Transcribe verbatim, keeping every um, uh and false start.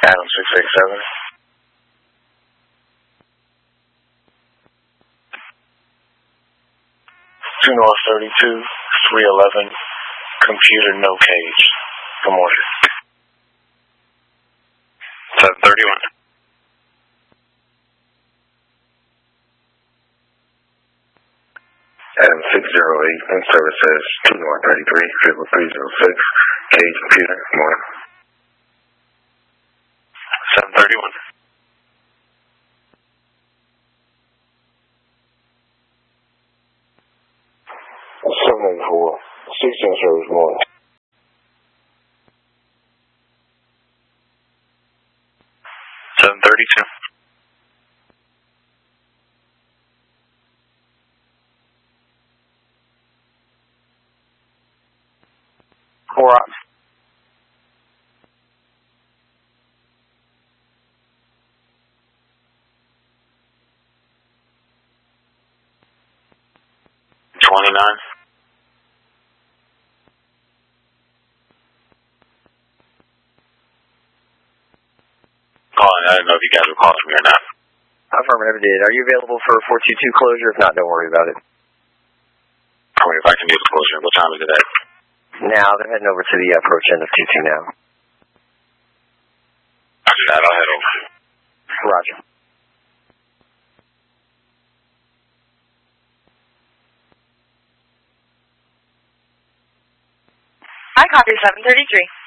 Adam six eight seven. two North thirty-two, three eleven, computer no cage. Good morning. seven thirty-one. Adam six zero eight, in services, two North thirty-three, triple three zero six, cage computer. Good morning. seven thirty-one. seven eighty-four, sixteen service morning. seven thirty-two. Four up. twenty-nine. Calling, I don't know if you guys were calling me or not. Affirmative did. Are you available for four two two closure? If not, don't worry about it. If I can do the closure, what time is it at? Now, they're heading over to the approach end of T two now. After that, I'll head over. Roger. I copy seven thirty-three.